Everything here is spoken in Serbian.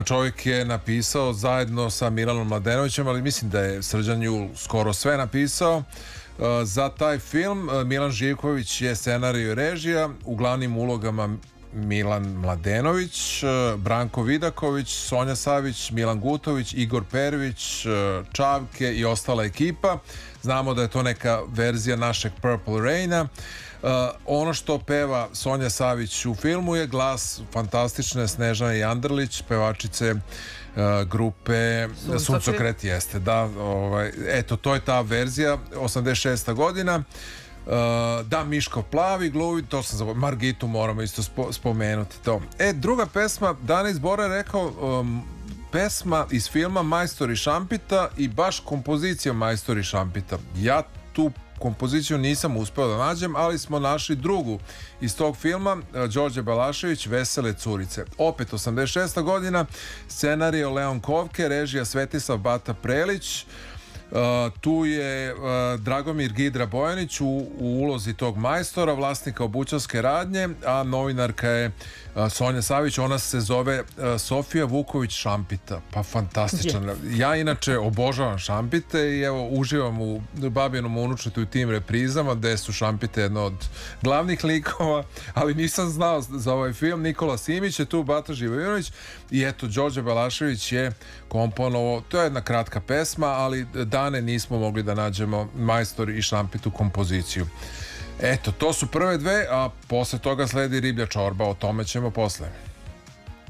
Čovjek je napisao zajedno sa Milanom Mladenovićem, ali mislim da je Srđan Jul skoro sve napisao za taj film. Milan Živković je scenarij i režija, u glavnim ulogama Milan Mladenović, Branko Vidaković, Sonja Savić, Milan Gutović, Igor Perović, Čavke i ostala ekipa. Znamo da je to neka verzija našeg Purple Raina. Ono što peva Sonja Savić u filmu je glas fantastične Snežane Jandralić, pevačice grupe Suncokret. Jeste, da, eto, to je ta verzija, 86. godina. Da, Miško Plavi gluvi, to sam zaboravio, Margitu moramo isto spomenuti to. Druga pesma, Danis Bora je rekao, pesma iz filma Majstori Šampita i baš kompozicija Majstori Šampita. Ja tu kompoziciju nisam uspeo da nađem, ali smo našli drugu iz tog filma, Đorđe Balašević, Vesele curice. Opet 86. godina, scenarij Leon Kovke, režija Svetislav Bata Prelić. Tu je Dragomir Gidra Bojanić u ulozi tog majstora, vlasnika obućarske radnje, a novinarka je Sonja Savić. Ona se zove Sofija Vuković Šampita. Pa fantastičan. Ja inače obožavam Šampite i evo uživam u Babijenom unučetu i tim reprizama gde su Šampite jedno od glavnih likova, ali nisam znao za ovaj film. Nikola Simić je tu, Bata Živojinović i eto, Đorđe Balašević je komponovao. To je jedna kratka pesma, ali dane nismo mogli da nađemo Majstori i Šampitu kompoziciju. Eto, to su prve dve, a posle toga sledi Riblja čorba, o tome ćemo posle.